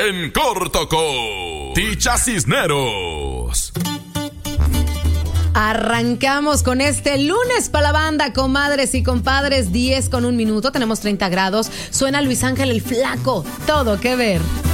En corto con Ticha Cisneros. Arrancamos con este lunes para la banda, comadres y compadres, 10:01. Tenemos 30 grados. Suena Luis Ángel el Flaco. Todo que ver.